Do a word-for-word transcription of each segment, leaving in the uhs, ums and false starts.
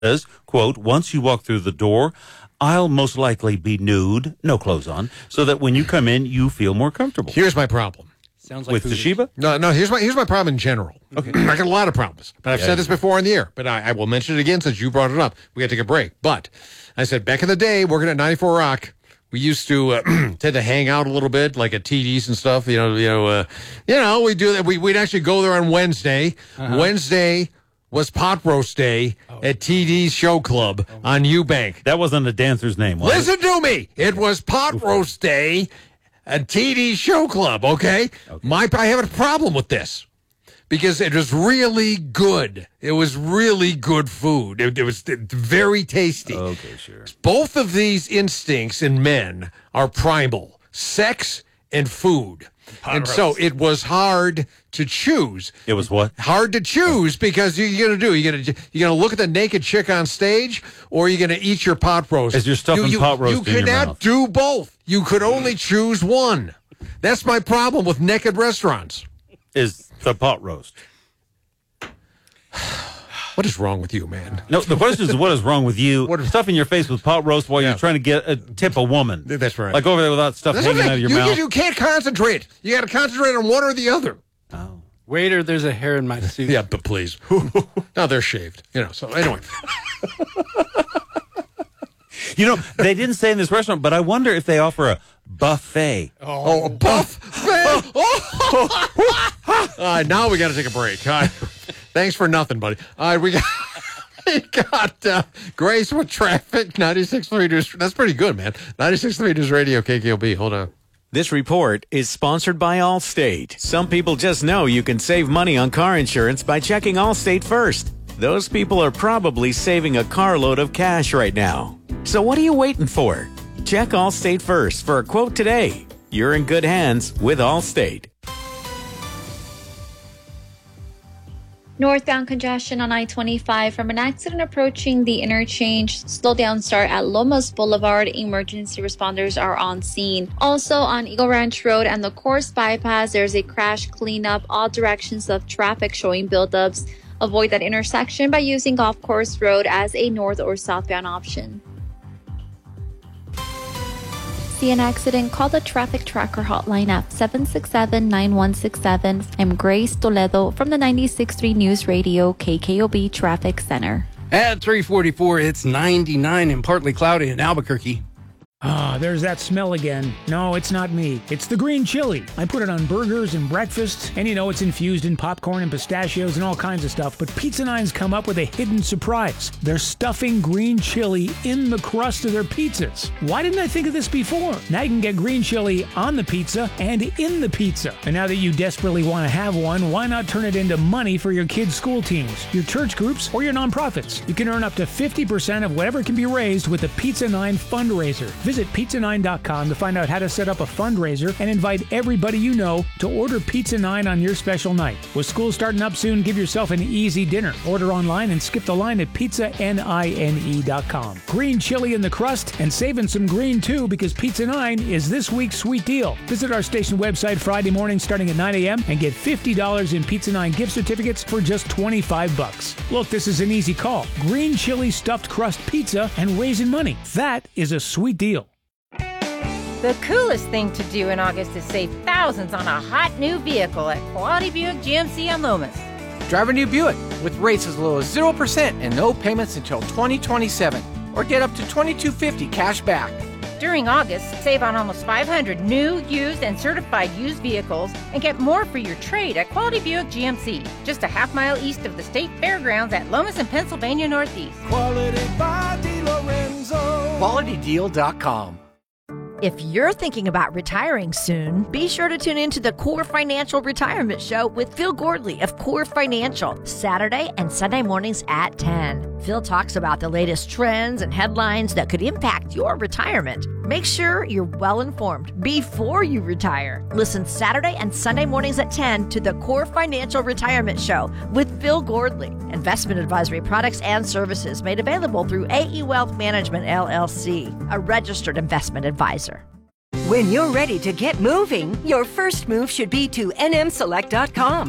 says, quote, once you walk through the door, I'll most likely be nude, no clothes on, so that when you come in, you feel more comfortable. Here's my problem. Sounds like With Toshiba? No, no. Here's my here's my problem in general. Okay. I got a lot of problems, but I've Yeah, said this before on the air. But I, I will mention it again since you brought it up. We got to take a break. But I said back in the day, working at ninety-four Rock, we used to uh, tend to hang out a little bit, like at T Ds and stuff. You know, you know, uh, you know. We do that. We we'd actually go there on Wednesday. Uh-huh. Wednesday was pot roast day oh. at T D's Show Club oh. on Eubank. That wasn't a dancer's name, was Listen it? to me. It was pot roast day at T D's Show Club, okay? okay? My I have a problem with this because it was really good. It was really good food. It, it was very tasty. Okay, sure. Both of these instincts in men are primal, sex and food. Pot and roast. So it was hard to choose. It was what? Hard to choose because you, you're going to do. You're going to you're going to look at the naked chick on stage, or you're going to eat your pot roast. As you're stuffing you, you, pot roast you in your cannot mouth. do both. You could only choose one. That's my problem with naked restaurants. Is the pot roast. What is wrong with you, man? No, the question is, what is wrong with you? What is, stuffing your face with pot roast while yeah. you're trying to get a tip a woman. That's right. Like over there without stuff That's hanging okay. out of your you, mouth. You can't concentrate. You got to concentrate on one or the other. Oh. Waiter, there's a hair in my suit. Yeah, but please. No, they're shaved. You know, so anyway. You know, they didn't say in this restaurant, but I wonder if they offer a buffet. Oh, oh a buffet. Oh. uh, now we got to take a break. Uh, thanks for nothing, buddy. All right, we got... We got uh, Grace with traffic, ninety-six point three News. That's pretty good, man. ninety-six point three News Radio, K K O B. Hold on. This report is sponsored by Allstate. Some people just know you can save money on car insurance by checking Allstate first. Those people are probably saving a carload of cash right now. So what are you waiting for? Check Allstate first for a quote today. You're in good hands with Allstate. Northbound congestion on I twenty-five from an accident approaching the interchange. Slow down start at Lomas Boulevard. Emergency responders are on scene. Also on Eagle Ranch Road and the Course Bypass, there's a crash cleanup. All directions of traffic showing buildups. Avoid that intersection by using Golf Course Road as a north or southbound option. See an accident? Call the Traffic Tracker hotline at seven six seven, nine one six seven. I'm Grace Toledo from the ninety-six point three News Radio K K O B Traffic Center. At three forty-four, it's ninety-nine and partly cloudy in Albuquerque. Ah, there's that smell again. No, it's not me. It's the green chili. I put it on burgers and breakfast, and you know it's infused in popcorn and pistachios and all kinds of stuff. But Pizza Nine's come up with a hidden surprise. They're stuffing green chili in the crust of their pizzas. Why didn't I think of this before? Now you can get green chili on the pizza and in the pizza. And now that you desperately want to have one, why not turn it into money for your kids' school teams, your church groups, or your nonprofits? You can earn up to fifty percent of whatever can be raised with the Pizza Nine fundraiser. Visit pizza nine dot com to find out how to set up a fundraiser and invite everybody you know to order Pizza Nine on your special night. With school starting up soon, give yourself an easy dinner. Order online and skip the line at pizza nine dot com. Green chili in the crust and saving some green too, because Pizza Nine is this week's sweet deal. Visit our station website Friday morning starting at nine a.m. and get fifty dollars in Pizza Nine gift certificates for just twenty-five bucks. Look, this is an easy call. Green chili stuffed crust pizza and raising money. That is a sweet deal. The coolest thing to do in August is save thousands on a hot new vehicle at Quality Buick G M C on Lomas. Drive a new Buick with rates as low as zero percent and no payments until twenty twenty-seven. Or get up to twenty-two fifty cash back. During August, save on almost five hundred new, used, and certified used vehicles and get more for your trade at Quality Buick G M C, just a half mile east of the State Fairgrounds at Lomas and Pennsylvania Northeast. Quality by DeLorenzo. quality deal dot com. If you're thinking about retiring soon, be sure to tune in to the Core Financial Retirement Show with Phil Gordley of Core Financial, Saturday and Sunday mornings at ten. Phil talks about the latest trends and headlines that could impact your retirement. Make sure you're well informed before you retire. Listen Saturday and Sunday mornings at ten to the Core Financial Retirement Show with Phil Gordley. Investment advisory products and services made available through A E Wealth Management, L L C, a registered investment advisor. When you're ready to get moving, your first move should be to N M select dot com.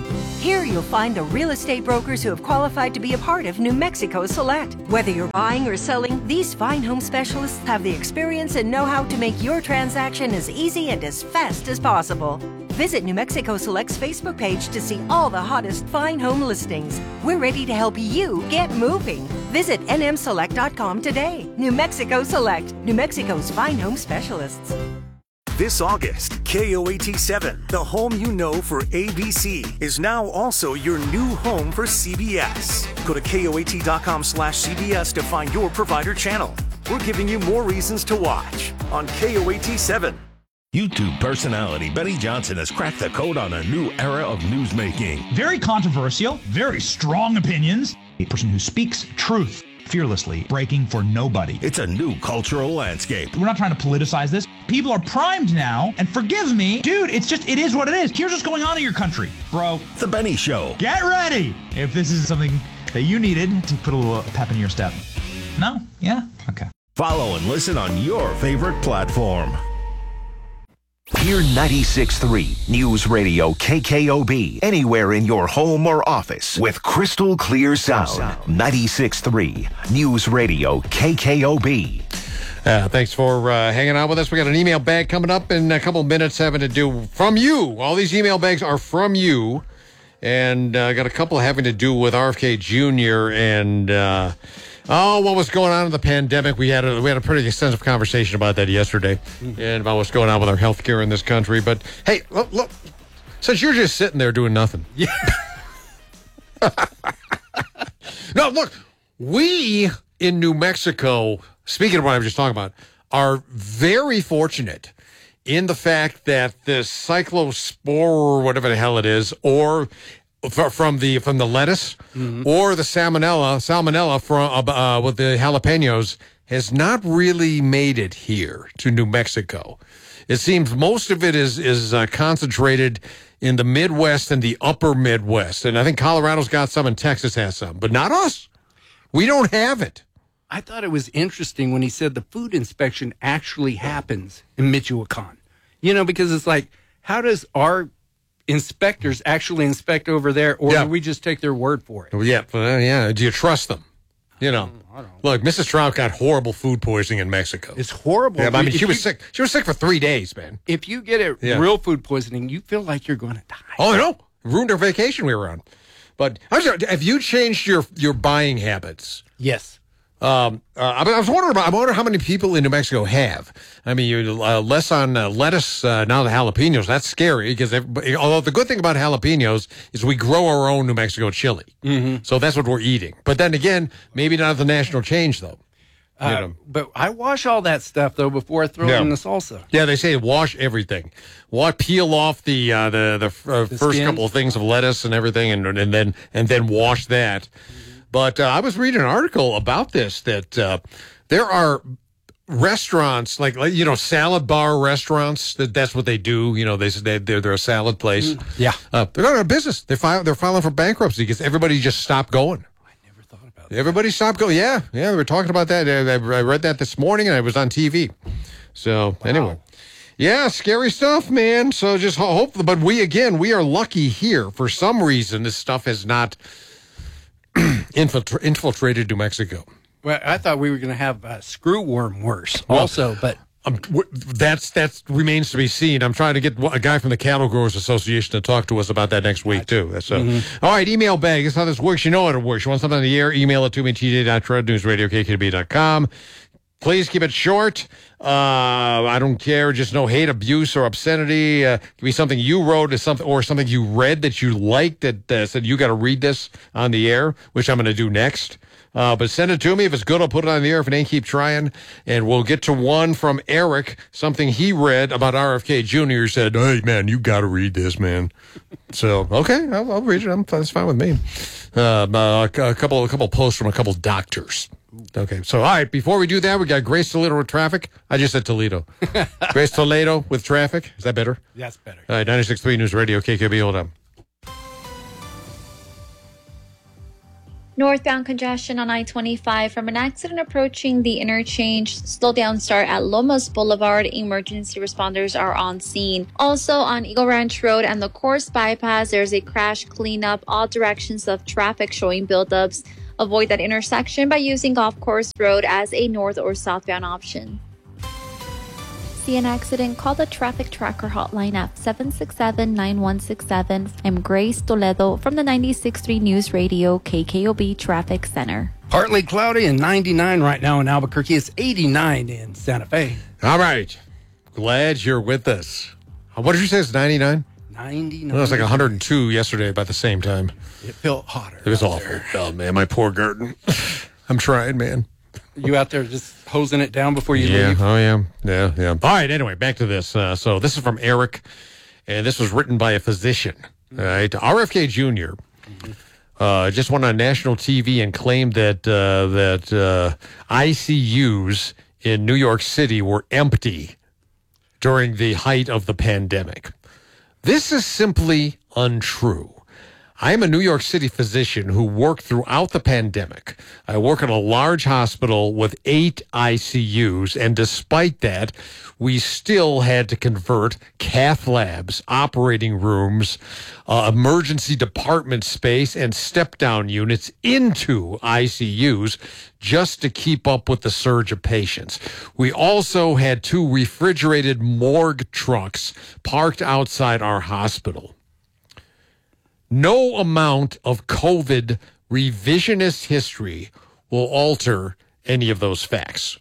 Here you'll find the real estate brokers who have qualified to be a part of New Mexico Select. Whether you're buying or selling, these fine home specialists have the experience and know-how to make your transaction as easy and as fast as possible. Visit New Mexico Select's Facebook page to see all the hottest fine home listings. We're ready to help you get moving. Visit N M select dot com today. New Mexico Select, New Mexico's fine home specialists. This August, K O A T seven, the home you know for A B C, is now also your new home for C B S. Go to K O A T dot com slash C B S to find your provider channel. We're giving you more reasons to watch on K O A T seven. YouTube personality Benny Johnson has cracked the code on a new era of newsmaking. Very controversial, very strong opinions. A person who speaks truth fearlessly, breaking for nobody. It's a new cultural landscape. We're not trying to politicize this. People are primed now, and forgive me, dude, it's just, it is what it is. Here's what's going on in your country, bro. The Benny Show. Get ready if this is something that you needed to put a little pep in your step. No? Yeah? Okay. Follow and listen on your favorite platform. Hear ninety-six point three News Radio K K O B anywhere in your home or office with crystal clear sound. ninety-six point three News Radio K K O B. Uh, thanks for uh, hanging out with us. We got an email bag coming up in a couple of minutes having to do from you. All these email bags are from you. And I uh, got a couple having to do with R F K Junior and... Uh, Oh, what was going on in the pandemic? We had a we had a pretty extensive conversation about that yesterday, and about what's going on with our healthcare in this country. But hey, look, look since you're just sitting there doing nothing, yeah. No, look, we in New Mexico, speaking of what I was just talking about, are very fortunate in the fact that the cyclospore, or whatever the hell it is, or from the from the lettuce, mm-hmm. or the salmonella salmonella from uh, with the jalapenos has not really made it here to New Mexico. It seems most of it is is uh, concentrated in the Midwest and the upper Midwest, and I think Colorado's got some and Texas has some, but not us. We don't have it. I thought it was interesting when he said the food inspection actually happens in Michoacan. You know, because it's like, how does our inspectors actually inspect over there, or yeah. do we just take their word for it? Yeah, uh, yeah. Do you trust them? You know, I don't know. Look, Missus Trout got horrible food poisoning in Mexico. It's horrible. Yeah, but, I mean, if she was you, sick. She was sick for three days, man. If you get a yeah. real food poisoning, you feel like you're going to die. Oh, I know. Ruined our vacation we were on. But I was, have you changed your your buying habits? Yes. Um, uh, I was wondering about, I wonder how many people in New Mexico have. I mean, you're uh, less on uh, lettuce, uh, now the jalapenos. That's scary because, although the good thing about jalapenos is we grow our own New Mexico chili. Mm-hmm. So that's what we're eating. But then again, maybe not the national change, though. Uh, you know. But I wash all that stuff, though, before I throw yeah. it in the salsa. Yeah, they say wash everything. What peel off the uh, the, the, uh, the first skin? couple of things of lettuce and everything, and, and then and then wash that. But uh, I was reading an article about this, that uh, there are restaurants, like, like, you know, salad bar restaurants, that that's what they do. You know, they, they, they're, they're a salad place. Mm, yeah. Uh, they're going out of business. They file, they're filing for bankruptcy because everybody just stopped going. I never thought about that. Everybody stopped going. Yeah, yeah, we were talking about that. I, I read that this morning, and I was on T V. So, wow. Anyway. Yeah, scary stuff, man. So just hope. But we, again, we are lucky here. For some reason, this stuff has not Infiltra- infiltrated New Mexico. Well, I thought we were going to have uh, screw worm worse well, also, but um, w- that's that remains to be seen. I'm trying to get a guy from the Cattle Growers Association to talk to us about that next week, too. So, mm-hmm. All right, email bag. That's how this works. You know how it works. You want something on the air, email it to me, t j dot tread news radio k k b dot com. Please keep it short. Uh, I don't care. Just no hate, abuse, or obscenity. Uh, it could be something you wrote, or something, or something you read that you liked that uh, said you got to read this on the air, which I'm going to do next. Uh, but send it to me. If it's good, I'll put it on the air. If it ain't, keep trying. And we'll get to one from Eric, something he read about R F K Junior Said, hey, man, you got to read this, man. So, okay, I'll, I'll read it. I'm, that's fine with me. Uh, a, a couple a couple posts from a couple doctors. Okay, so, all right, before we do that, we got Grace Toledo with traffic. I just said Toledo. Grace Toledo with traffic. Is that better? That's better. All right, ninety-six point three News Radio, K K B, hold on. Northbound congestion on I twenty-five from an accident approaching the interchange. Slow down start at Lomas Boulevard. Emergency responders are on scene. Also on Eagle Ranch Road and the Course Bypass, there's a crash cleanup. All directions of traffic showing buildups. Avoid that intersection by using Golf Course Road as a north or southbound option. See an accident? Call the Traffic Tracker hotline at seven six seven, nine one six seven. I'm Grace Toledo from the ninety-six point three News Radio K K O B Traffic Center. Partly cloudy and ninety-nine right now in Albuquerque. It's eighty-nine in Santa Fe. All right. Glad you're with us. What did you say? It's ninety-nine? ninety-nine. Well, it was like one hundred two yesterday about the same time. It felt hotter. It was awful. There. Oh, man, my poor garden. I'm trying, man. You out there just hosing it down before you yeah. leave? Oh, yeah. Yeah, yeah. All right, anyway, back to this. Uh, so this is from Eric, and this was written by a physician. All right, R F K Junior Mm-hmm. Uh, just went on national T V and claimed that uh, that uh, I C Us in New York City were empty during the height of the pandemic. This is simply untrue. I am a New York City physician who worked throughout the pandemic. I work at a large hospital with eight I C Us, and despite that, we still had to convert cath labs, operating rooms, uh, emergency department space, and step-down units into I C Us just to keep up with the surge of patients. We also had two refrigerated morgue trucks parked outside our hospital. No amount of COVID revisionist history will alter any of those facts.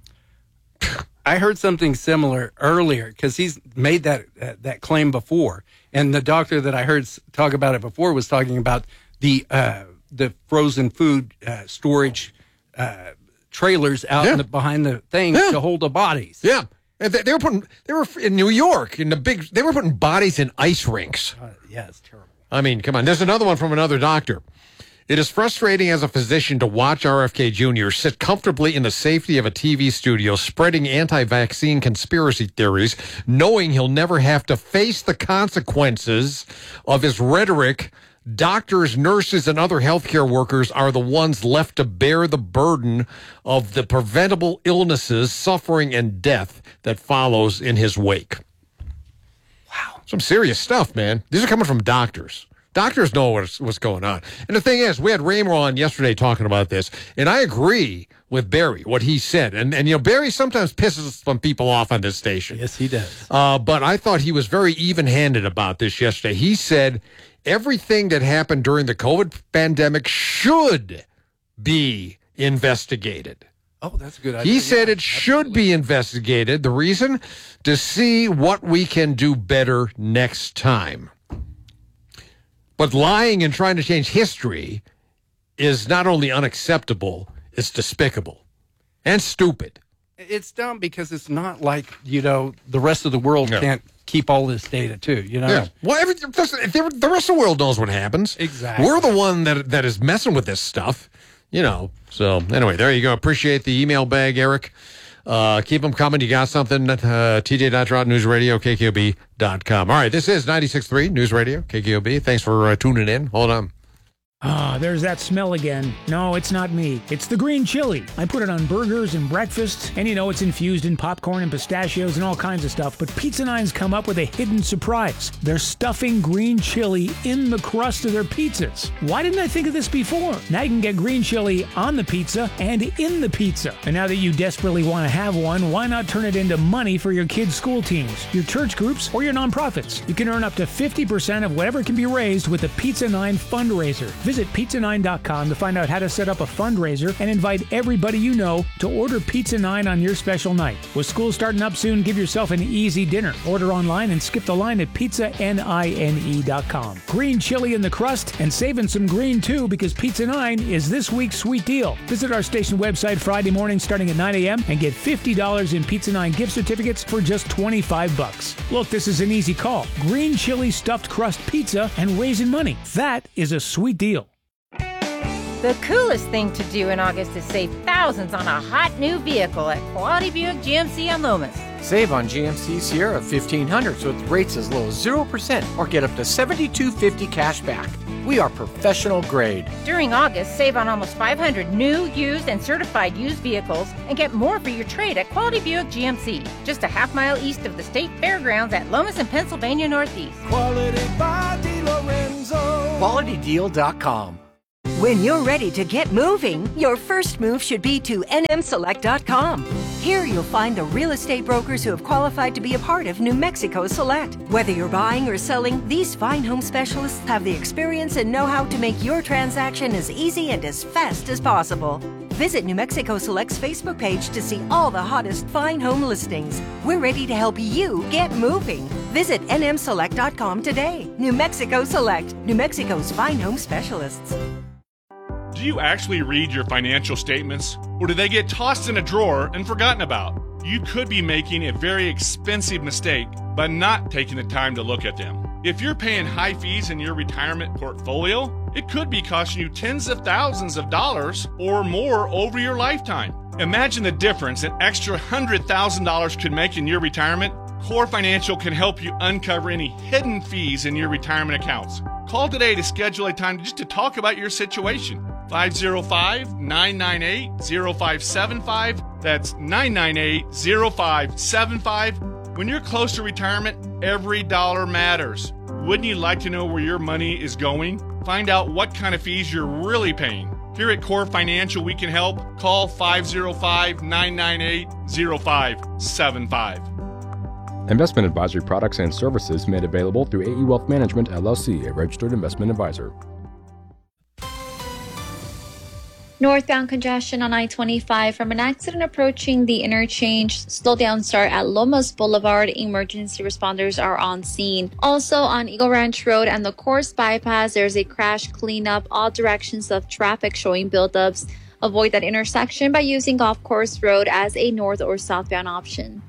I heard something similar earlier because he's made that uh, that claim before, and the doctor that I heard talk about it before was talking about the uh, the frozen food uh, storage uh, trailers out Yeah. in the, behind the thing Yeah. to hold the bodies. Yeah, and they, they were putting they were in New York in the big. They were putting bodies in ice rinks. Uh, yeah, it's terrible. I mean, come on. There's another one from another doctor. It is frustrating as a physician to watch R F K Junior sit comfortably in the safety of a T V studio spreading anti-vaccine conspiracy theories, knowing he'll never have to face the consequences of his rhetoric. Doctors, nurses, and other healthcare workers are the ones left to bear the burden of the preventable illnesses, suffering, and death that follows in his wake. Wow. Some serious stuff, man. These are coming from doctors. Doctors know what's, what's going on. And the thing is, we had Raymer on yesterday talking about this, and I agree with Barry, what he said. And, and you know, Barry sometimes pisses some people off on this station. Yes, he does. Uh, but I thought he was very even-handed about this yesterday. He said everything that happened during the COVID pandemic should be investigated. Oh, that's a good idea. He said it should be investigated. The reason? To see what we can do better next time. But lying and trying to change history is not only unacceptable, it's despicable and stupid. It's dumb because it's not like, you know, the rest of the world No. can't keep all this data too, you know? Yeah. Well, every, the the rest of the world knows what happens. Exactly. We're the one that that is messing with this stuff, you know. So anyway, there you go. Appreciate the email bag, Eric. Uh, keep them coming. You got something? Uh, T J dot Trot News Radio, K K O B dot com. All right, this is ninety-six point three News Radio, K K O B. Thanks for uh, tuning in. Hold on. Ah, there's that smell again. No, it's not me. It's the green chili. I put it on burgers and breakfast, and you know it's infused in popcorn and pistachios and all kinds of stuff, but Pizza Nine's come up with a hidden surprise. They're stuffing green chili in the crust of their pizzas. Why didn't I think of this before? Now you can get green chili on the pizza and in the pizza. And now that you desperately want to have one, why not turn it into money for your kids' school teams, your church groups, or your nonprofits? You can earn up to fifty percent of whatever can be raised with the Pizza Nine fundraiser. Visit pizza nine dot com to find out how to set up a fundraiser and invite everybody you know to order Pizza Nine on your special night. With school starting up soon, give yourself an easy dinner. Order online and skip the line at pizza nine dot com. Green chili in the crust and saving some green too because Pizza Nine is this week's sweet deal. Visit our station website Friday morning starting at nine a.m. and get fifty dollars in Pizza Nine gift certificates for just twenty-five bucks. Look, this is an easy call. Green chili stuffed crust pizza and raising money. That is a sweet deal. The coolest thing to do in August is save thousands on a hot new vehicle at Quality Buick G M C on Lomas. Save on G M C Sierra fifteen hundreds with rates as low as zero percent or get up to seventy-two fifty cash back. We are professional grade. During August, save on almost five hundred new, used, and certified used vehicles and get more for your trade at Quality Buick G M C, just a half mile east of the State Fairgrounds at Lomas and Pennsylvania Northeast. Quality by DeLorenzo. quality deal dot com. When you're ready to get moving, your first move should be to N M select dot com. Here you'll find the real estate brokers who have qualified to be a part of New Mexico Select. Whether you're buying or selling, these fine home specialists have the experience and know-how to make your transaction as easy and as fast as possible. Visit New Mexico Select's Facebook page to see all the hottest fine home listings. We're ready to help you get moving. Visit N M select dot com today. New Mexico Select, New Mexico's fine home specialists. Do you actually read your financial statements, or do they get tossed in a drawer and forgotten about? You could be making a very expensive mistake by not taking the time to look at them. If you're paying high fees in your retirement portfolio, it could be costing you tens of thousands of dollars or more over your lifetime. Imagine the difference an extra one hundred thousand dollars could make in your retirement. Core Financial can help you uncover any hidden fees in your retirement accounts. Call today to schedule a time just to talk about your situation. five oh five, nine nine eight, oh five seven five. That's nine nine eight, oh five seven five. When you're close to retirement, every dollar matters. Wouldn't you like to know where your money is going? Find out what kind of fees you're really paying. Here at Core Financial, we can help. Call five oh five, nine nine eight, oh five seven five. Investment advisory products and services made available through A E Wealth Management, L L C, a registered investment advisor. Northbound congestion on I twenty-five from an accident approaching the interchange. Slow down start at Lomas Boulevard. Emergency responders are on scene. Also on Eagle Ranch Road and the Course Bypass, there's a crash cleanup. All directions of traffic showing buildups. Avoid that intersection by using Golf Course Road as a north or southbound option.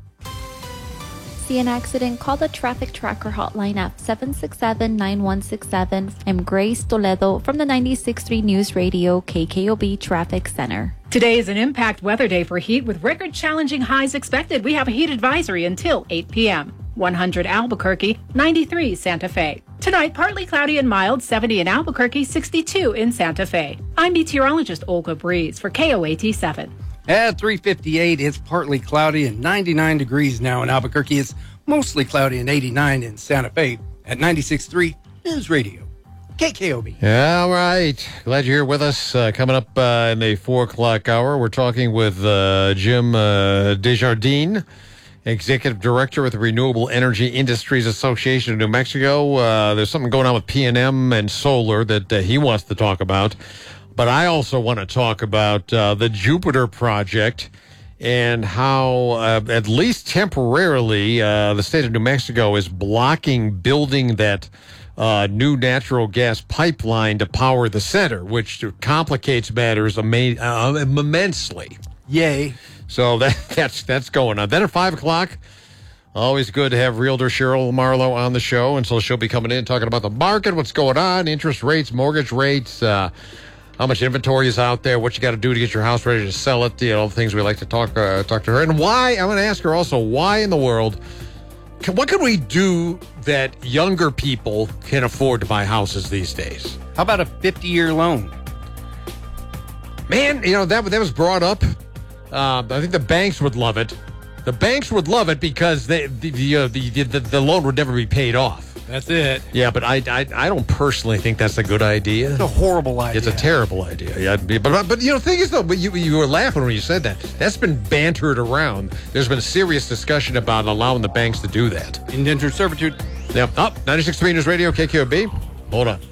See an accident? Call the Traffic Tracker hotline at seven six seven, nine one six seven. I'm Grace Toledo from the ninety-six point three News Radio K K O B Traffic Center. Today is an impact weather day for heat with record-challenging highs expected. We have a heat advisory until eight p.m. one hundred Albuquerque, ninety-three Santa Fe. Tonight, partly cloudy and mild, seventy in Albuquerque, sixty-two in Santa Fe. I'm meteorologist Olga Breeze for K O A T seven. At three fifty-eight, it's partly cloudy and ninety-nine degrees now in Albuquerque. It's mostly cloudy and eighty-nine in Santa Fe. At ninety-six point three News Radio, K K O B. All right. Glad you're here with us. Uh, coming up uh, in the four o'clock hour, we're talking with uh, Jim uh, Desjardins, Executive Director with the Renewable Energy Industries Association of New Mexico. Uh, there's something going on with P and M and solar that uh, he wants to talk about. But I also want to talk about uh, the Jupiter project and how, uh, at least temporarily, uh, the state of New Mexico is blocking building that uh, new natural gas pipeline to power the center, which complicates matters ama- uh, immensely. Yay. So that, that's that's going on. Then at five o'clock, always good to have Realtor Cheryl Marlowe on the show. And so she'll be coming in talking about the market, what's going on, interest rates, mortgage rates, uh, how much inventory is out there, what you got to do to get your house ready to sell it, you know, all the things we like to talk uh, talk to her. And why, I'm going to ask her also, why in the world, can, what can we do that younger people can afford to buy houses these days? How about a fifty-year loan? Man, you know, that, that was brought up. Uh, I think the banks would love it. The banks would love it because they, the, the, uh, the, the, the loan would never be paid off. That's it. Yeah, but I, I I don't personally think that's a good idea. It's a horrible idea. It's a terrible idea. Yeah, but but, but you know, the thing is though, but you you were laughing when you said that. That's been bantered around. There's been serious discussion about allowing the banks to do that. Indentured servitude. Yep. Up. ninety-six point three News Radio K K O B. Hold on.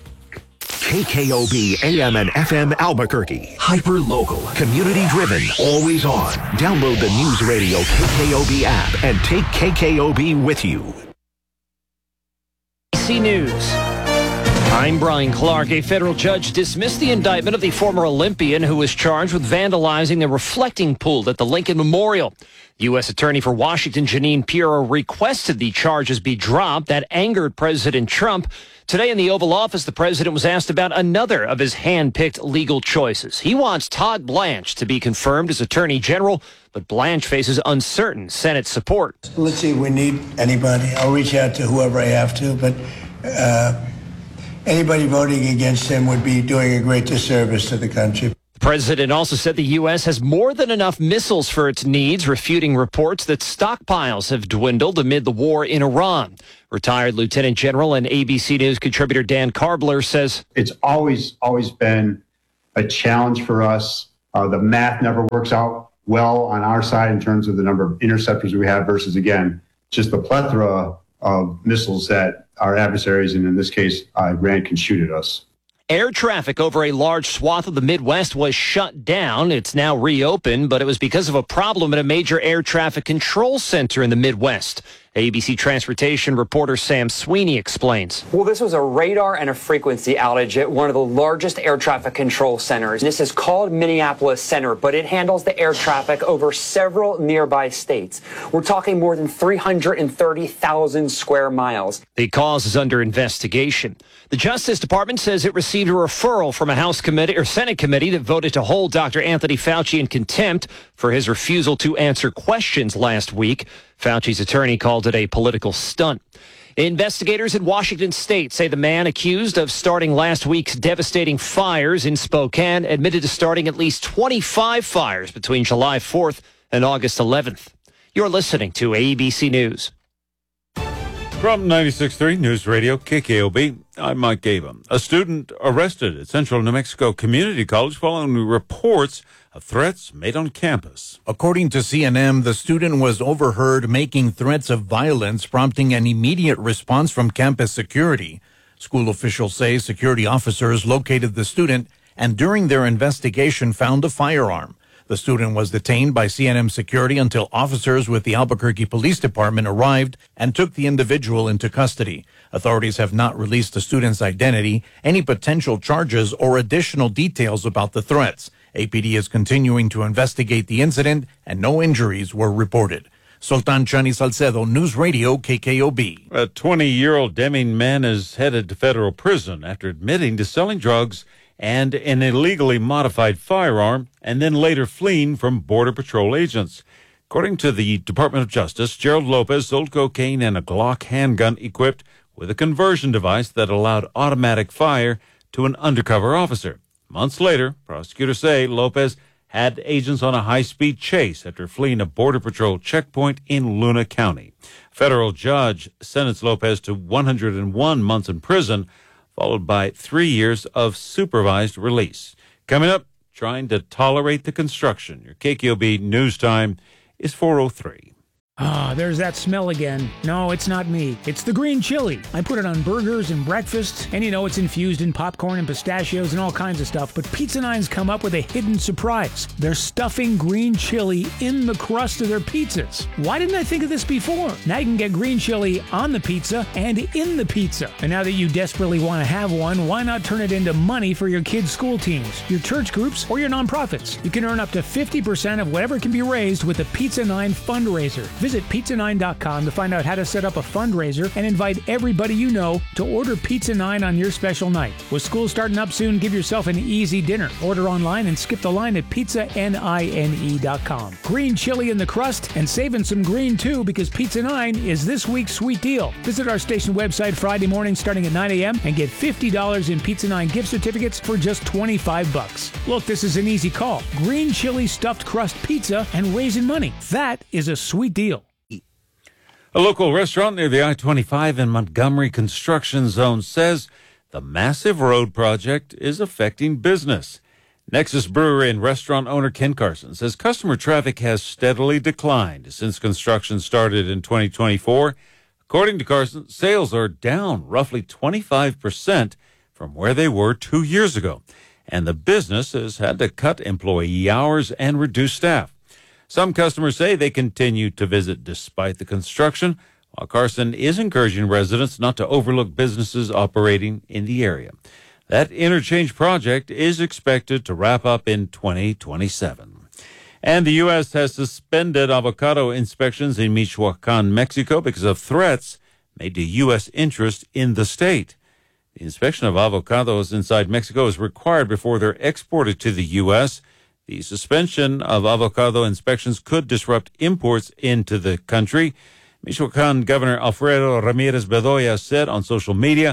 K K O B A M and F M Albuquerque. Hyper local. Community driven. Always on. Download the News Radio K K O B app and take K K O B with you. News. I'm Brian Clark. A federal judge dismissed the indictment of the former Olympian who was charged with vandalizing the reflecting pool at the Lincoln Memorial. U S Attorney for Washington, Jeanine Pirro, requested the charges be dropped. That angered President Trump. Today in the Oval Office, the president was asked about another of his hand-picked legal choices. He wants Todd Blanche to be confirmed as Attorney General, but Blanche faces uncertain Senate support. Let's see if we need anybody. I'll reach out to whoever I have to, but uh, anybody voting against him would be doing a great disservice to the country. The president also said the U S has more than enough missiles for its needs, refuting reports that stockpiles have dwindled amid the war in Iran. Retired Lieutenant General and A B C News contributor Dan Karbler says, It's always, always been a challenge for us. Uh, the math never works out well on our side in terms of the number of interceptors we have versus, again, just the plethora of missiles that our adversaries, and in this case, uh, Iran, can shoot at us. Air traffic over a large swath of the Midwest was shut down. It's now reopened, but it was because of a problem at a major air traffic control center in the Midwest. A B C Transportation reporter Sam Sweeney explains. Well, this was a radar and a frequency outage at one of the largest air traffic control centers. This is called Minneapolis Center, but it handles the air traffic over several nearby states. We're talking more than three hundred thirty thousand square miles. The cause is under investigation. The Justice Department says it received a referral from a House committee or Senate committee that voted to hold Doctor Anthony Fauci in contempt for his refusal to answer questions last week. Fauci's attorney called it a political stunt. Investigators in Washington state say the man accused of starting last week's devastating fires in Spokane admitted to starting at least twenty-five fires between July fourth and August eleventh. You're listening to A B C News. From ninety-six point three News Radio, K K O B, I'm Mike Gabum. A student arrested at Central New Mexico Community College following reports of threats made on campus. According to C N M, the student was overheard making threats of violence, prompting an immediate response from campus security. School officials say security officers located the student and during their investigation found a firearm. The student was detained by C N M security until officers with the Albuquerque Police Department arrived and took the individual into custody. Authorities have not released the student's identity, any potential charges, or additional details about the threats. A P D is continuing to investigate the incident, and no injuries were reported. Sultan Chani Salcedo, News Radio, K K O B. A twenty-year-old Deming man is headed to federal prison after admitting to selling drugs and an illegally modified firearm, and then later fleeing from Border Patrol agents. According to the Department of Justice, Gerald Lopez sold cocaine and a Glock handgun equipped with a conversion device that allowed automatic fire to an undercover officer. Months later, prosecutors say Lopez had agents on a high-speed chase after fleeing a Border Patrol checkpoint in Luna County. A federal judge sentenced Lopez to one hundred one months in prison, followed by three years of supervised release. Coming up, trying to tolerate the construction. Your K K O B news time is four oh three. Ah, there's that smell again. No, it's not me. It's the green chili. I put it on burgers and breakfast, and you know it's infused in popcorn and pistachios and all kinds of stuff. But Pizza Nine's come up with a hidden surprise. They're stuffing green chili in the crust of their pizzas. Why didn't I think of this before? Now you can get green chili on the pizza and in the pizza. And now that you desperately want to have one, why not turn it into money for your kids' school teams, your church groups, or your nonprofits? You can earn up to fifty percent of whatever can be raised with the Pizza Nine fundraiser. Visit pizza nine dot com to find out how to set up a fundraiser and invite everybody you know to order Pizza Nine on your special night. With school starting up soon, give yourself an easy dinner. Order online and skip the line at pizza nine dot com. Green chili in the crust and saving some green too, because Pizza Nine is this week's sweet deal. Visit our station website Friday morning starting at nine a.m. and get fifty dollars in Pizza Nine gift certificates for just twenty-five bucks. Look, this is an easy call. Green chili stuffed crust pizza and raising money. That is a sweet deal. A local restaurant near the I twenty-five in Montgomery construction zone says the massive road project is affecting business. Nexus Brewery and restaurant owner Ken Carson says customer traffic has steadily declined since construction started in twenty twenty-four. According to Carson, sales are down roughly twenty-five percent from where they were two years ago, and the business has had to cut employee hours and reduce staff. Some customers say they continue to visit despite the construction, while Carson is encouraging residents not to overlook businesses operating in the area. That interchange project is expected to wrap up in twenty twenty-seven. And the U S has suspended avocado inspections in Michoacan, Mexico, because of threats made to U S interest in the state. The inspection of avocados inside Mexico is required before they're exported to the U S The suspension of avocado inspections could disrupt imports into the country. Michoacan Governor Alfredo Ramirez Bedoya said on social media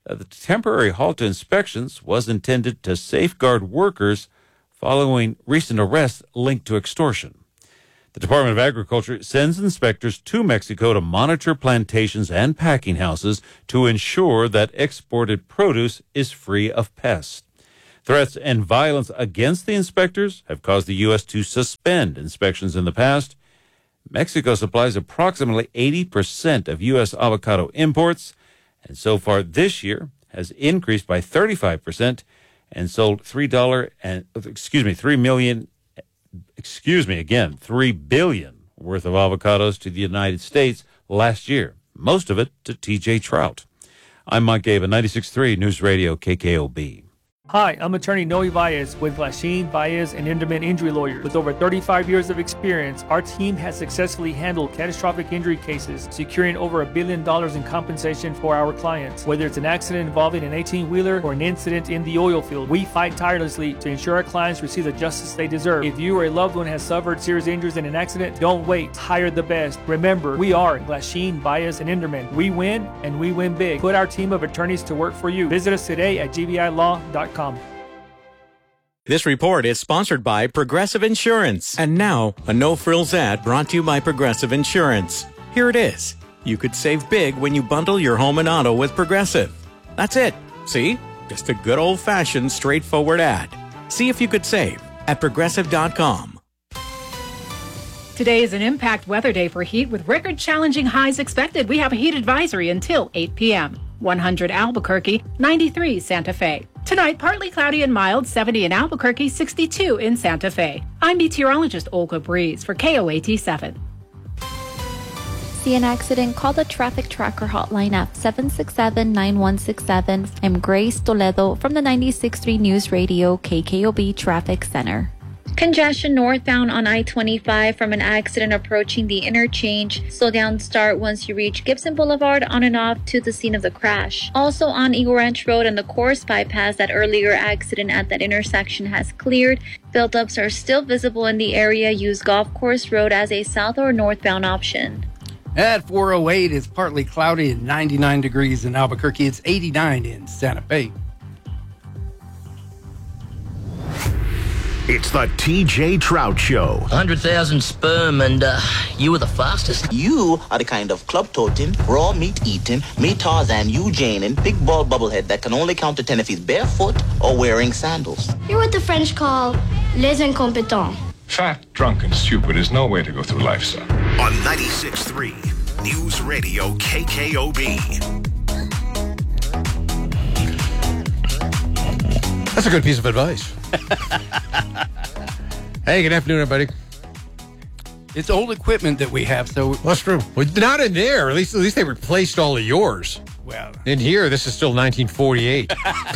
Uh, the temporary halt to inspections was intended to safeguard workers following recent arrests linked to extortion. The Department of Agriculture sends inspectors to Mexico to monitor plantations and packing houses to ensure that exported produce is free of pests. Threats and violence against the inspectors have caused the U S to suspend inspections in the past. Mexico supplies approximately eighty percent of U S avocado imports, and so far this year has increased by thirty-five percent and sold three dollars and excuse me three million excuse me again three billion worth of avocados to the United States last year, most of it to T J Trout. I'm Mike Gabe, ninety-six point three News Radio K K O B. Hi, I'm attorney Noe Baez with Glasheen, Baez, and Inderman Injury Lawyers. With over thirty-five years of experience, our team has successfully handled catastrophic injury cases, securing over a billion dollars in compensation for our clients. Whether it's an accident involving an eighteen-wheeler or an incident in the oil field, we fight tirelessly to ensure our clients receive the justice they deserve. If you or a loved one has suffered serious injuries in an accident, don't wait. Hire the best. Remember, we are Glasheen, Baez, and Inderman. We win, and we win big. Put our team of attorneys to work for you. Visit us today at G B I law dot com. This report is sponsored by Progressive Insurance. And now, a no-frills ad brought to you by Progressive Insurance. Here it is. You could save big when you bundle your home and auto with Progressive. That's it. See? Just a good old-fashioned, straightforward ad. See if you could save at progressive dot com. Today is an impact weather day for heat with record-challenging highs expected. We have a heat advisory until eight p.m. one hundred Albuquerque, ninety-three Santa Fe. Tonight, partly cloudy and mild, seventy in Albuquerque, sixty-two in Santa Fe. I'm meteorologist Olga Breeze for K O A T seven. See an accident? Call the traffic tracker hotline at seven six seven, nine one six seven. I'm Grace Toledo from the ninety-six point three News Radio K K O B Traffic Center. Congestion northbound on I twenty-five from an accident approaching the interchange. Slow down start once you reach Gibson Boulevard on and off to the scene of the crash. Also on Eagle Ranch Road and the Course Bypass, that earlier accident at that intersection has cleared. Buildups are still visible in the area. Use Golf Course Road as a south or northbound option. At four oh eight, it's partly cloudy and ninety-nine degrees in Albuquerque. It's eighty-nine in Santa Fe. It's the T J Trout Show. one hundred thousand sperm, and uh, you were the fastest. You are the kind of club-toting, raw meat-eating, me Tarzan, you Janin, big ball bubblehead that can only count to ten if he's barefoot or wearing sandals. You're what the French call les incompetents. Fat, drunk, and stupid is no way to go through life, sir. On ninety-six point three News Radio K K O B. That's a good piece of advice. Hey, good afternoon, everybody. It's old equipment that we have, so that's true. Well, not in there. At least, at least they replaced all of yours. Well, in here, this is still nineteen forty-eight.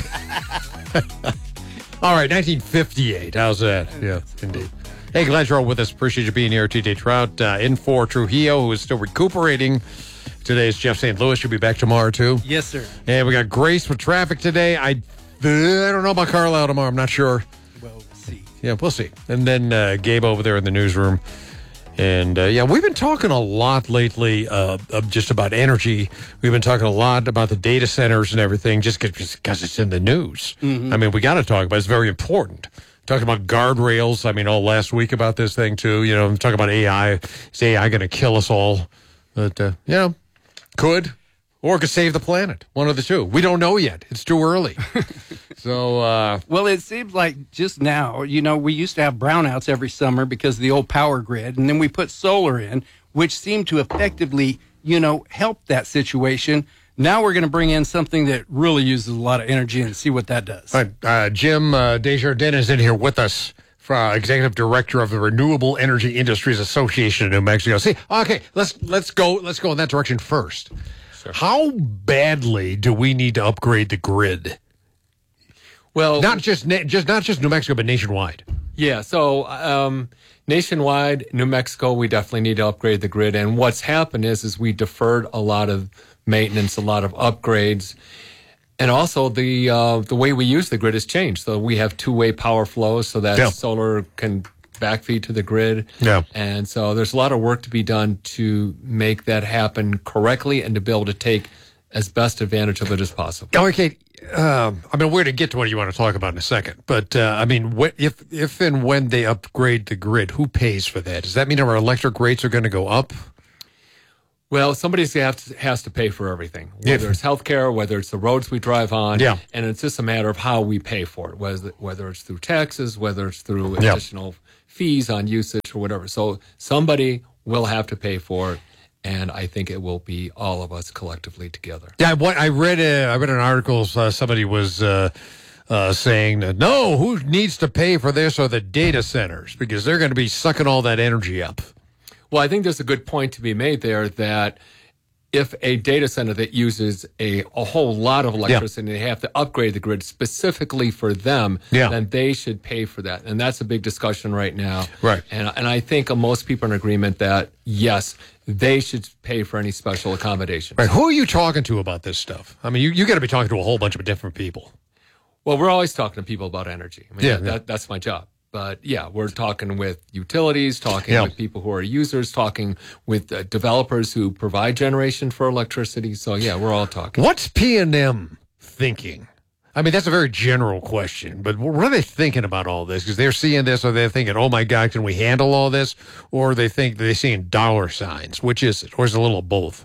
All right, nineteen fifty-eight. How's that? Yeah, indeed. Hey, glad you're all with us. Appreciate you being here. T J Trout uh, in for Trujillo, who is still recuperating. Today's Jeff Saint Louis. You'll be back tomorrow too. Yes, sir. And we got Grace with traffic today. I, I don't know about Carlisle tomorrow. I'm not sure. Well, we'll see. Yeah, we'll see. And then uh, Gabe over there in the newsroom. And, uh, yeah, we've been talking a lot lately uh, of just about energy. We've been talking a lot about the data centers and everything just because it's in the news. Mm-hmm. I mean, we got to talk about it. It's very important. Talking about guardrails. I mean, all last week about this thing, too. You know, I'm talking about A I. Is A I going to kill us all? But, uh, you know, could. Or it could save the planet. One of the two. We don't know yet. It's too early. So, uh... Well, it seems like just now, you know, we used to have brownouts every summer because of the old power grid, and then we put solar in, which seemed to effectively, you know, help that situation. Now we're going to bring in something that really uses a lot of energy and see what that does. All right, uh, Jim uh, Desjardins is in here with us, for, uh, Executive Director of the Renewable Energy Industries Association of New Mexico. See, okay, let's let's go let's go in that direction first. Sure. How badly do we need to upgrade the grid? Well, not just just not just New Mexico, but nationwide. Yeah. So um, nationwide, New Mexico, we definitely need to upgrade the grid. And what's happened is, is we deferred a lot of maintenance, a lot of upgrades, and also the uh, the way we use the grid has changed. So we have two way power flows, so that yeah. solar can backfeed to the grid. Yeah. And so there's a lot of work to be done to make that happen correctly and to be able to take as best advantage of it as possible. Okay, um, I mean, we're going to get to what you want to talk about in a second, but uh, I mean, wh- if if and when they upgrade the grid, who pays for that? Does that mean our electric rates are going to go up? Well, somebody has to pay for everything, whether Yeah. it's healthcare, whether it's the roads we drive on, Yeah. and it's just a matter of how we pay for it, whether, whether it's through taxes, whether it's through Yeah. additional fees on usage or whatever. So somebody will have to pay for it, and I think it will be all of us collectively together. Yeah, what I read, uh, I read an article. Uh, somebody was uh, uh, saying that no, who needs to pay for this are the data centers because they're going to be sucking all that energy up. Well, I think there's a good point to be made there that if a data center that uses a, a whole lot of electricity, yeah. and they have to upgrade the grid specifically for them, yeah. then they should pay for that. And that's a big discussion right now. Right. And, and I think most people are in agreement that, yes, they should pay for any special accommodations. Right. Who are you talking to about this stuff? I mean, you, you got to be talking to a whole bunch of different people. Well, we're always talking to people about energy. I mean, yeah, that, yeah. That, that's my job. But yeah, we're talking with utilities, talking yeah. with people who are users, talking with uh, developers who provide generation for electricity. So yeah, we're all talking. What's P and M thinking? I mean, that's a very general question, but what are they thinking about all this? Because they're seeing this, or they're thinking, oh my God, can we handle all this? Or they think they're seeing dollar signs. Which is it? Or is it a little of both?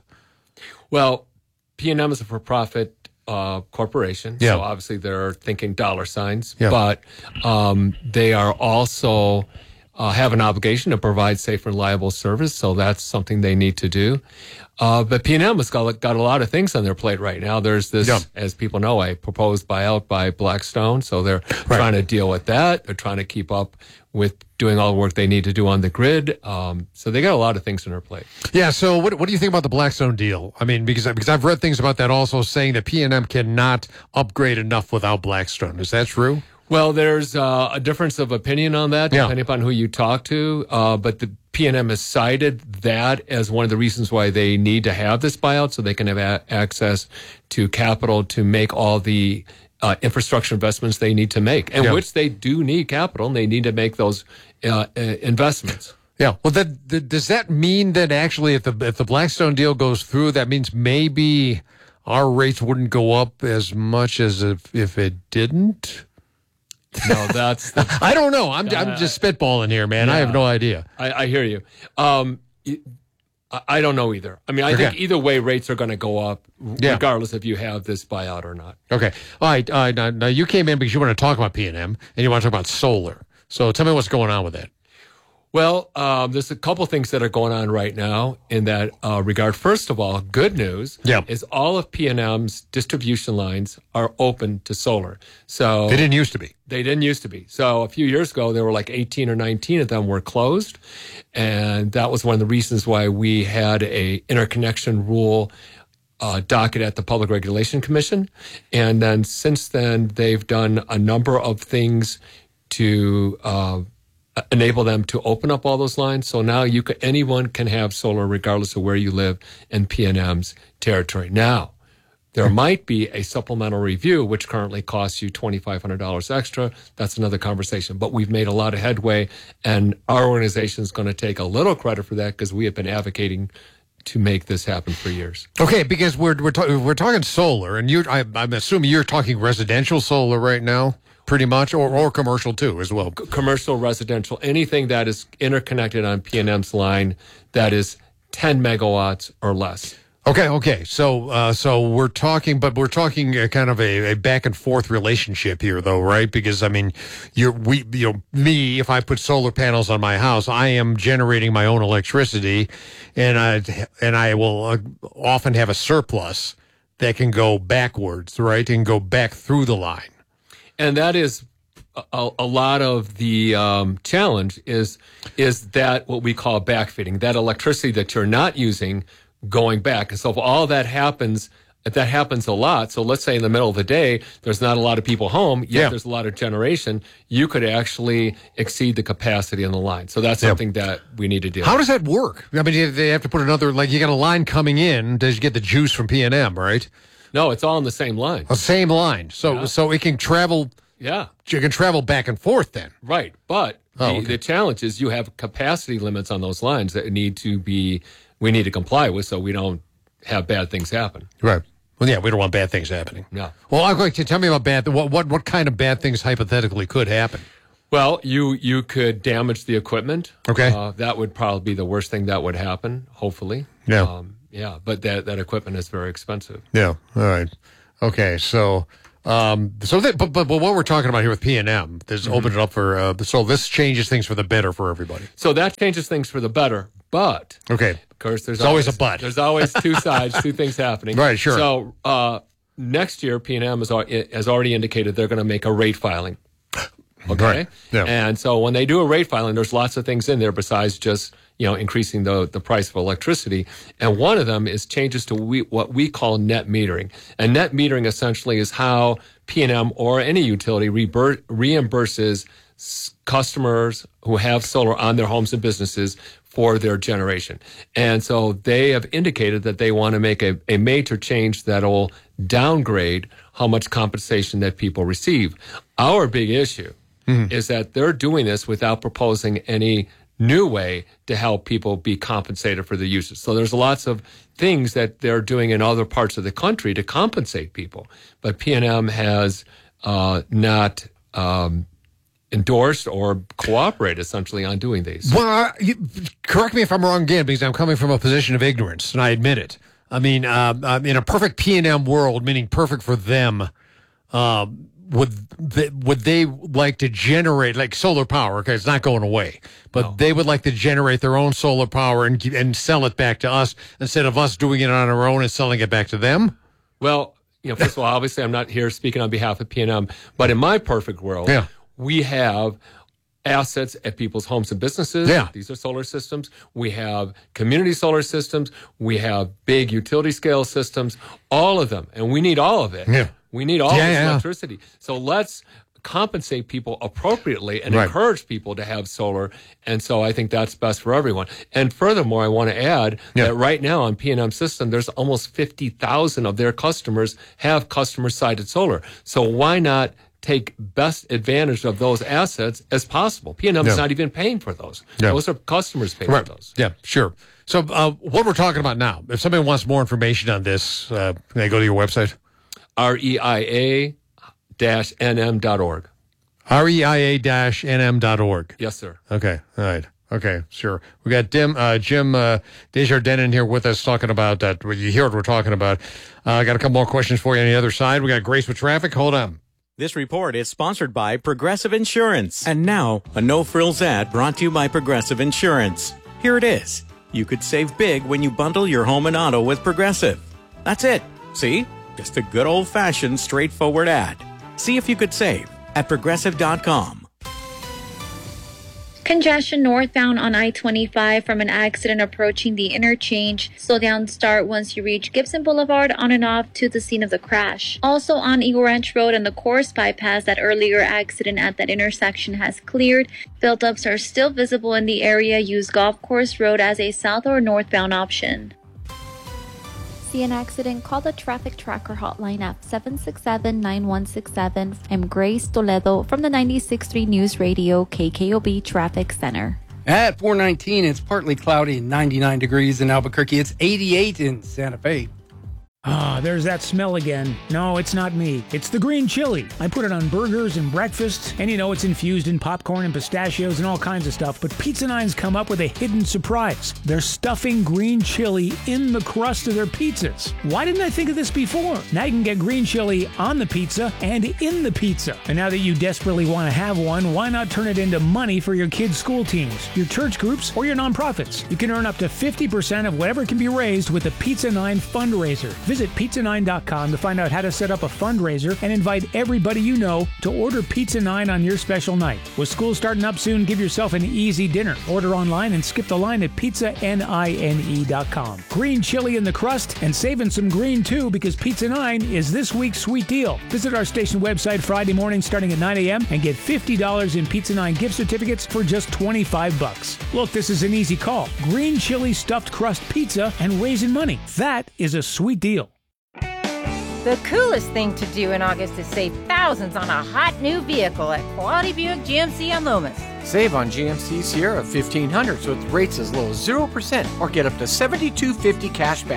Well, P and M is a for-profit Uh, corporation, yeah. so obviously they're thinking dollar signs, yeah. but um, they are also uh, have an obligation to provide safe and reliable service, so that's something they need to do. Uh, but P and M has got, got a lot of things on their plate right now. There's this, yeah. as people know, a proposed buyout by Blackstone, so they're right. trying to deal with that. They're trying to keep up with doing all the work they need to do on the grid. Um, so they got a lot of things on their plate. Yeah. So what what do you think about the Blackstone deal? I mean, because because I've read things about that also saying that P and M cannot upgrade enough without Blackstone. Is that true? Well, there's uh, a difference of opinion on that, yeah. depending upon who you talk to. Uh, but the P and M has cited that as one of the reasons why they need to have this buyout, so they can have a- access to capital to make all the Uh, infrastructure investments they need to make, and yeah. which they do need capital, and they need to make those uh, uh, investments. Yeah. Well, that, that, does that mean that actually, if the if the Blackstone deal goes through, that means maybe our rates wouldn't go up as much as if, if it didn't? No, that's. The, I don't know. I'm uh, I'm just spitballing here, man. Yeah, I have no idea. I, I hear you. Um, it, I don't know either. I mean, I okay. think either way, rates are going to go up, yeah. regardless if you have this buyout or not. Okay. All right. All right. Now, now you came in because you want to talk about P and M and you want to talk about solar. So tell me what's going on with that. Well, um, there's a couple things that are going on right now in that uh, regard. First of all, good news yeah. is all of P and M's distribution lines are open to solar. So they didn't used to be. They didn't used to be. So a few years ago, there were like eighteen or nineteen of them were closed. And that was one of the reasons why we had a interconnection rule uh, docket at the Public Regulation Commission. And then since then, they've done a number of things to uh, enable them to open up all those lines. So now you can, anyone can have solar regardless of where you live in P and M's territory. Now, there might be a supplemental review, which currently costs you twenty-five hundred dollars extra. That's another conversation. But we've made a lot of headway, and our organization is going to take a little credit for that because we have been advocating to make this happen for years. Okay, because we're we're, ta- we're talking solar, and you I, I'm assuming you're talking residential solar right now, pretty much, or, or commercial too as well. C- commercial, residential, anything that is interconnected on P and M's line that is ten megawatts or less. Okay, okay. So, uh, so we're talking, but we're talking a kind of a, a back and forth relationship here, though, right? Because I mean, you're we, you know, me. If I put solar panels on my house, I am generating my own electricity, and I and I will uh, often have a surplus that can go backwards, right, and go back through the line. And that is a, a lot of the um, challenge is is that what we call backfeeding, that electricity that you're not using going back. And so if all that happens, if that happens a lot, so let's say in the middle of the day, there's not a lot of people home, yet yeah. there's a lot of generation, you could actually exceed the capacity on the line. So that's something yeah. that we need to do. How does that work? I mean, they have to put another, like you got a line coming in, does you get the juice from P and M, right? No, it's all on the same line. The same line. So, yeah. so it can travel. Yeah. You can travel back and forth then. Right. But oh, the, okay. the challenge is you have capacity limits on those lines that need to be, we need to comply with so we don't have bad things happen. Right. Well, yeah, we don't want bad things happening. No. Well, I'm going to tell me about bad. What what what kind of bad things hypothetically could happen? Well, you you could damage the equipment. Okay. Uh, that would probably be the worst thing that would happen, hopefully. Yeah. Um, yeah, but that, that equipment is very expensive. Yeah. All right. Okay. So, um, so that, but, but but what we're talking about here with P and M, this Mm-hmm. opened it up for. Uh, so this changes things for the better for everybody. So that changes things for the better, but okay, of course, there's It's always a but. There's always two sides, two things happening. Right. Sure. So uh, next year, P and M has, al- has already indicated they're going to make a rate filing. Okay. Right. Yeah. And so when they do a rate filing, there's lots of things in there besides just, you know, increasing the, the price of electricity. And one of them is changes to we, what we call net metering. And net metering essentially is how P and M or any utility rebur- reimburses s- customers who have solar on their homes and businesses for their generation. And so they have indicated that they want to make a, a major change that'll downgrade how much compensation that people receive. Our big issue Mm-hmm. is that they're doing this without proposing any new way to help people be compensated for the usage. So there's lots of things that they're doing in other parts of the country to compensate people. But P and M has uh, not um, endorsed or cooperated essentially on doing these. Well, uh, you, correct me if I'm wrong again, because I'm coming from a position of ignorance, and I admit it. I mean, uh, uh, in a perfect P and M world, meaning perfect for them, uh, would they, would they like to generate like solar power? Okay, it's not going away, but No. they would like to generate their own solar power and and sell it back to us instead of us doing it on our own and selling it back to them. Well, you know, first of all, obviously I'm not here speaking on behalf of P and M, but in my perfect world, Yeah. we have assets at people's homes and businesses. Yeah. These are solar systems. We have community solar systems. We have big utility scale systems, all of them. And we need all of it. Yeah. We need all Yeah, this yeah. electricity. So let's compensate people appropriately and Right. encourage people to have solar. And so I think that's best for everyone. And furthermore, I want to add Yeah. that right now on P and M system, there's almost fifty thousand of their customers have customer-sided solar. So why not take best advantage of those assets as possible? P and M is Yeah. not even paying for those. Yeah. Those are customers paying Right. for those. Yeah, sure. So uh, what we're talking about now, if somebody wants more information on this, uh, can they go to your website? R E I A dash N M dot org. R E I A dash N M dot org. Yes, sir. Okay. All right. Okay. Sure. We got Dim, uh, Jim uh, Desjardins in here with us talking about that. Well, you hear what we're talking about. Uh, I got a couple more questions for you on the other side. We got Grace with traffic. Hold on. This report is sponsored by Progressive Insurance. And now, a no-frills ad brought to you by Progressive Insurance. Here it is. You could save big when you bundle your home and auto with Progressive. That's it. See? Just a good old-fashioned, straightforward ad. See if you could save at progressive dot com. Congestion northbound on I twenty-five from an accident approaching the interchange. Slow down start once you reach Gibson Boulevard on and off to the scene of the crash. Also on Eagle Ranch Road and the Course bypass, that earlier accident at that intersection has cleared. Buildups are still visible in the area. Use Golf Course Road as a south or northbound option. See an accident? Call the Traffic Tracker hotline at seven six seven, nine one six seven. I'm Grace Toledo from the ninety-six point three News Radio K K O B Traffic Center. At four nineteen, it's partly cloudy and ninety-nine degrees in Albuquerque. It's eighty-eight in Santa Fe. Ah, there's that smell again. No, it's not me. It's the green chili. I put it on burgers and breakfast, and you know it's infused in popcorn and pistachios and all kinds of stuff, but Pizza Nine's come up with a hidden surprise. They're stuffing green chili in the crust of their pizzas. Why didn't I think of this before? Now you can get green chili on the pizza and in the pizza. And now that you desperately want to have one, why not turn it into money for your kids' school teams, your church groups, or your nonprofits? You can earn up to fifty percent of whatever can be raised with the Pizza Nine fundraiser. Visit pizza nine dot com to find out how to set up a fundraiser and invite everybody you know to order Pizza Nine on your special night. With school starting up soon, give yourself an easy dinner. Order online and skip the line at pizza nine dot com. Green chili in the crust and saving some green too, because Pizza Nine is this week's sweet deal. Visit our station website Friday morning starting at nine a.m. and get fifty dollars in Pizza Nine gift certificates for just twenty-five bucks. Look, this is an easy call. Green chili stuffed crust pizza and raising money. That is a sweet deal. The coolest thing to do in August is save thousands on a hot new vehicle at Quality Buick G M C on Lomas. Save on G M C Sierra fifteen hundreds with rates as low as zero percent or get up to seventy-two fifty cash back.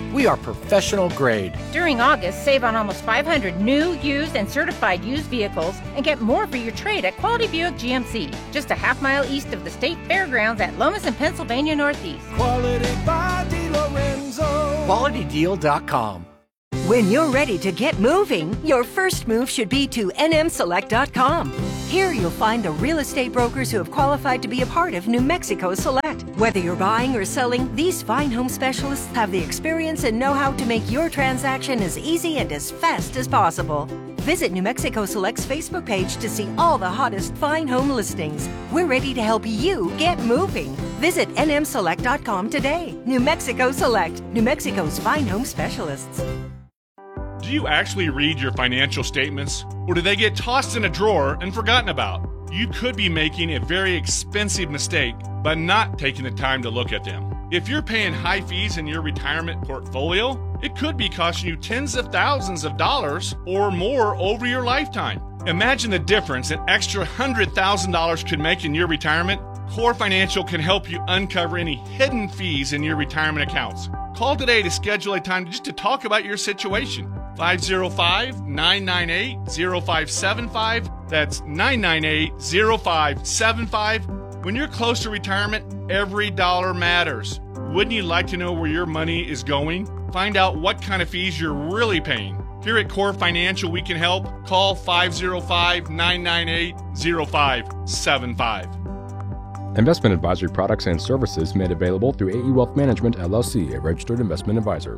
We are professional grade. During August, save on almost five hundred new, used, and certified used vehicles and get more for your trade at Quality Buick G M C, just a half mile east of the State Fairgrounds at Lomas and Pennsylvania Northeast. Quality by DeLorenzo. quality deal dot com. When you're ready to get moving, your first move should be to N M select dot com. Here you'll find the real estate brokers who have qualified to be a part of New Mexico Select. Whether you're buying or selling, these fine home specialists have the experience and know-how to make your transaction as easy and as fast as possible. Visit New Mexico Select's Facebook page to see all the hottest fine home listings. We're ready to help you get moving. Visit N M select dot com today. New Mexico Select, New Mexico's fine home specialists. Do you actually read your financial statements, or do they get tossed in a drawer and forgotten about? You could be making a very expensive mistake by not taking the time to look at them. If you're paying high fees in your retirement portfolio, it could be costing you tens of thousands of dollars or more over your lifetime. Imagine the difference an extra one hundred thousand dollars could make in your retirement. Core Financial can help you uncover any hidden fees in your retirement accounts. Call today to schedule a time just to talk about your situation. five oh five, nine nine eight, oh five seven five. That's nine nine eight, oh five seven five. When you're close to retirement, every dollar matters. Wouldn't you like to know where your money is going? Find out what kind of fees you're really paying. Here at Core Financial, we can help. Call five oh five, nine nine eight, oh five seven five. Investment advisory products and services made available through A E Wealth Management, L L C, a registered investment advisor.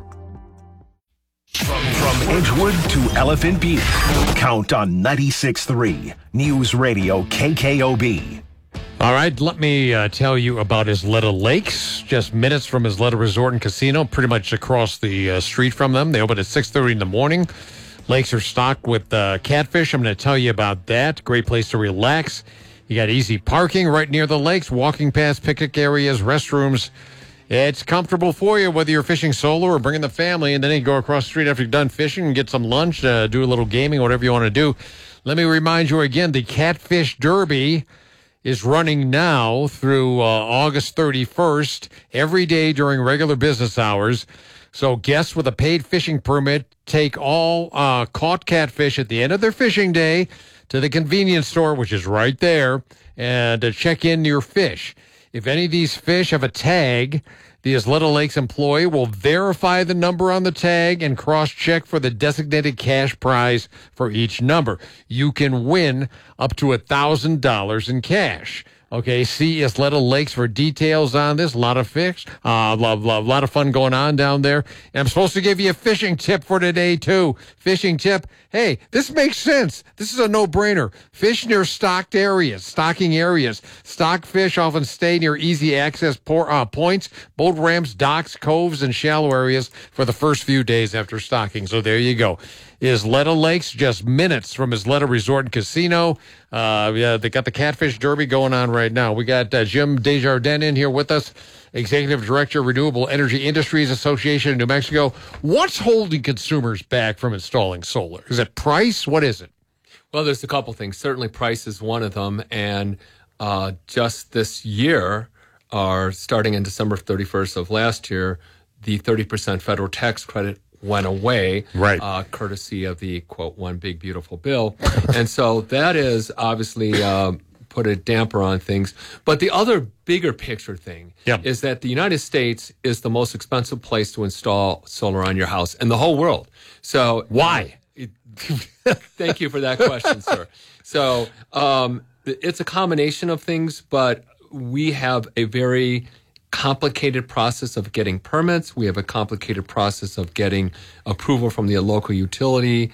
From, from Edgewood to Elephant Butte, count on ninety-six point three News Radio K K O B. All right, let me uh, tell you about Isleta Lakes, just minutes from Isleta Resort and Casino, pretty much across the uh, street from them. They open at six thirty in the morning. Lakes are stocked with uh, catfish. I'm going to tell you about that. Great place to relax. You got easy parking right near the lakes, walking past picnic areas, restrooms. It's comfortable for you, whether you're fishing solo or bringing the family, and then you go across the street after you're done fishing and get some lunch, uh, do a little gaming, whatever you want to do. Let me remind you again, the Catfish Derby is running now through uh, August thirty-first, every day during regular business hours. So guests with a paid fishing permit take all uh, caught catfish at the end of their fishing day to the convenience store, which is right there, and to check in your fish. If any of these fish have a tag, the Isleta Lakes employee will verify the number on the tag and cross-check for the designated cash prize for each number. You can win up to one thousand dollars in cash. Okay, see Isleta Lakes for details on this. A lot of fish, a uh, lot, lot, lot of fun going on down there. And I'm supposed to give you a fishing tip for today, too. Fishing tip. Hey, this makes sense. This is a no-brainer. Fish near stocked areas, stocking areas. Stocked fish often stay near easy access por- uh, points, boat ramps, docks, coves, and shallow areas for the first few days after stocking. So there you go. Isleta Lakes, just minutes from Isleta Resort and Casino. Uh, yeah, they got the Catfish Derby going on right now. We got uh, Jim Desjardins in here with us, Executive Director, Renewable Energy Industries Association in New Mexico. What's holding consumers back from installing solar? Is it price? What is it? Well, there's a couple things. Certainly price is one of them. And uh, just this year, or starting in December thirty-first of last year, the thirty percent federal tax credit went away, right? Uh, courtesy of the, quote, one big beautiful bill. And so that is obviously uh, put a damper on things. But the other bigger picture thing yeah. is that the United States is the most expensive place to install solar on your house in the whole world. So why? Uh, thank you for that question, sir. So um, it's a combination of things, but we have a very complicated process of getting permits. We have a complicated process of getting approval from the local utility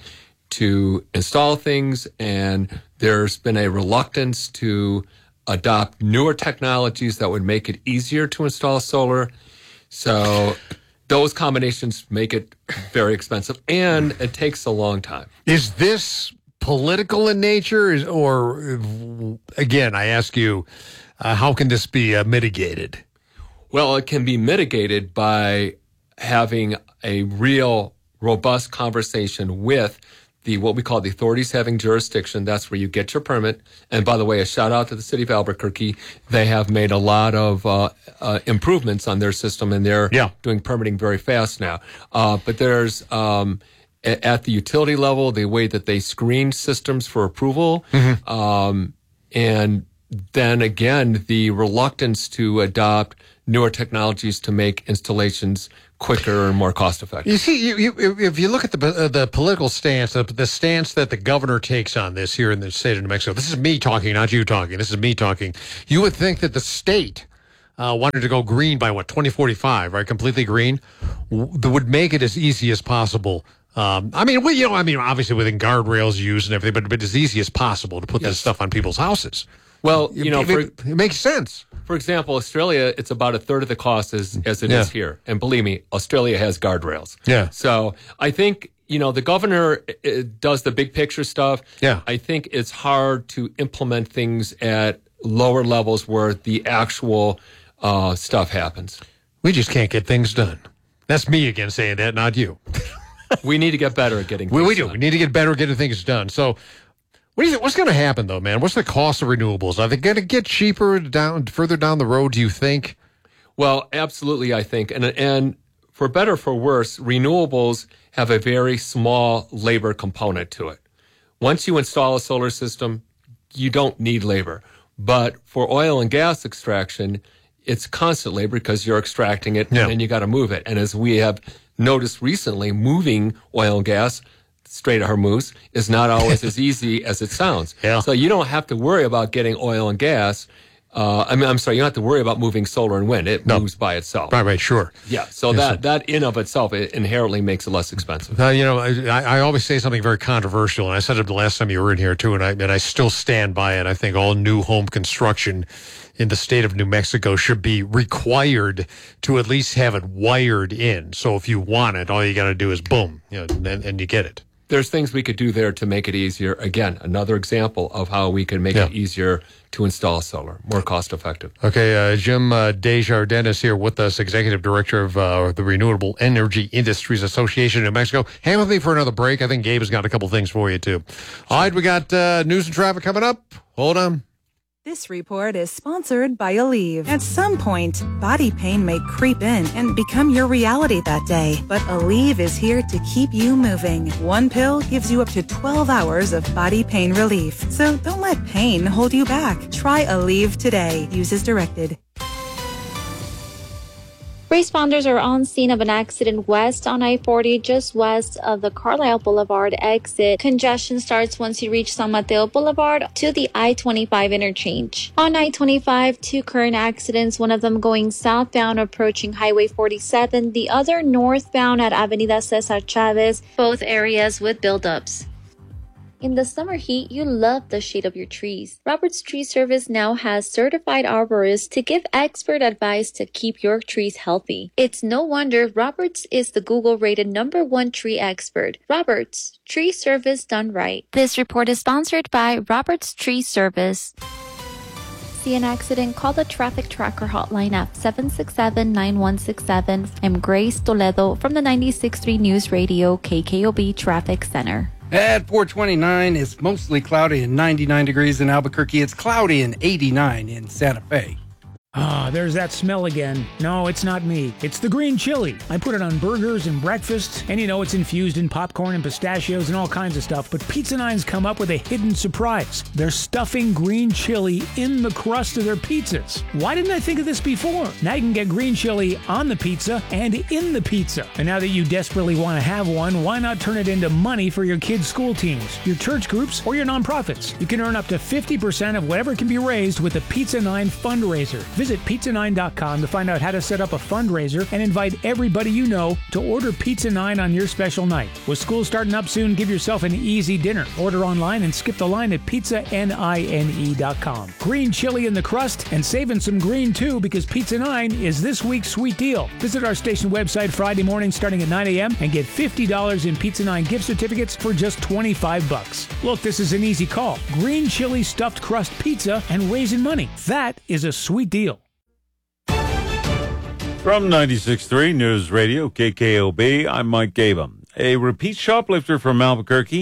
to install things. And there's been a reluctance to adopt newer technologies that would make it easier to install solar. So those combinations make it very expensive, and it takes a long time. Is this political in nature, is, or again, I ask you, uh, how can this be uh, mitigated? Well, it can be mitigated by having a real robust conversation with the what we call the authorities having jurisdiction. That's where you get your permit. And by the way, a shout out to the city of Albuquerque. They have made a lot of uh, uh, improvements on their system, and they're yeah. doing permitting very fast now. Uh, but there's um, a- at the utility level, the way that they screen systems for approval, Mm-hmm. um, and then again, the reluctance to adopt newer technologies to make installations quicker and more cost effective. You see, you, you, if you look at the uh, the political stance, the, the stance that the governor takes on this here in the state of New Mexico, this is me talking, not you talking. This is me talking. You would think that the state uh, wanted to go green by what, twenty forty-five, right? Completely green, w- that would make it as easy as possible. Um, I mean, we, you know, I mean, obviously within guardrails used and everything, but, but as easy as possible to put Yes. this stuff on people's houses. Well, you know, it, for, it, it makes sense. For example, Australia, it's about a third of the cost as, as it Yeah. is here. And believe me, Australia has guardrails. Yeah. So I think, you know, the governor uh, does the big picture stuff. Yeah. I think it's hard to implement things at lower levels where the actual uh, stuff happens. We just can't get things done. That's me again saying that, not you. We need to get better at getting we, things we do. done. We need to get better at getting things done. So, what do you think? What's going to happen though, man? What's the cost of renewables? Are they going to get cheaper down further down the road? Do you think? Well, absolutely, I think, and and for better or for worse, renewables have a very small labor component to it. Once you install a solar system, you don't need labor. But for oil and gas extraction, it's constant labor because you're extracting it Yeah. and then you got to move it. And as we have noticed recently, moving oil and gas Strait of Hormuz is not always as easy as it sounds. Yeah. So you don't have to worry about getting oil and gas. Uh, I mean, I'm sorry, you don't have to worry about moving solar and wind. It No. moves by itself. Right, right, sure. Yeah. So Yes, that, sir. that in of itself it inherently makes it less expensive. Uh, you know, I, I always say something very controversial, and I said it the last time you were in here too, and I and I still stand by it. I think all new home construction in the state of New Mexico should be required to at least have it wired in. So if you want it, all you got to do is boom, you know, and, and you get it. There's things we could do there to make it easier. Again, another example of how we can make Yeah. it easier to install solar, more cost effective. Okay, uh, Jim uh, Desjardins is here with us, Executive Director of uh, the Renewable Energy Industries Association of New Mexico. Hang with me for another break. I think Gabe has got a couple things for you, too. All right, we got uh, news and traffic coming up. Hold on. This report is sponsored by Aleve. At some point, body pain may creep in and become your reality that day. But Aleve is here to keep you moving. One pill gives you up to twelve hours of body pain relief. So don't let pain hold you back. Try Aleve today. Use as directed. Responders are on scene of an accident west on I forty, just west of the Carlisle Boulevard exit. Congestion starts once you reach San Mateo Boulevard to the I twenty-five interchange. On I twenty-five, two current accidents, one of them going southbound approaching Highway forty-seven, the other northbound at Avenida Cesar Chavez, both areas with buildups. In the summer heat, you love the shade of your trees. Roberts Tree Service now has certified arborists to give expert advice to keep your trees healthy. It's no wonder Roberts is the Google-rated number one tree expert. Roberts, tree service done right. This report is sponsored by Roberts Tree Service. See an accident? Call the traffic tracker hotline at seven six seven, nine one six seven. I'm Grace Toledo from the ninety-six point three News Radio K K O B Traffic Center. At four twenty-nine, it's mostly cloudy and ninety-nine degrees in Albuquerque. It's cloudy and eighty-nine in Santa Fe. Ah, there's that smell again. No, it's not me. It's the green chili. I put it on burgers and breakfast, and you know it's infused in popcorn and pistachios and all kinds of stuff. But Pizza Nine's come up with a hidden surprise. They're stuffing green chili in the crust of their pizzas. Why didn't I think of this before? Now you can get green chili on the pizza and in the pizza. And now that you desperately want to have one, why not turn it into money for your kids' school teams, your church groups, or your nonprofits? You can earn up to fifty percent of whatever can be raised with the Pizza Nine fundraiser. Visit pizza nine dot com to find out how to set up a fundraiser and invite everybody you know to order Pizza Nine on your special night. With school starting up soon, give yourself an easy dinner. Order online and skip the line at pizza nine dot com. Green chili in the crust and saving some green too, because Pizza Nine is this week's sweet deal. Visit our station website Friday morning starting at nine a.m. and get fifty dollars in Pizza Nine gift certificates for just twenty-five bucks. Look, this is an easy call. Green chili stuffed crust pizza and raising money. That is a sweet deal. From ninety-six point three News Radio K K O B, I'm Mike Gabum. A repeat shoplifter from Albuquerque